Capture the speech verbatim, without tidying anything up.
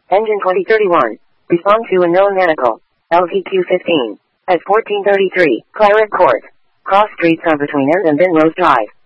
Engine twenty thirty-one. Respond to unknown medical. L V Q fifteen. At fourteen thirty-three, Claret Court. Cross streets are between End and Binrose Drive.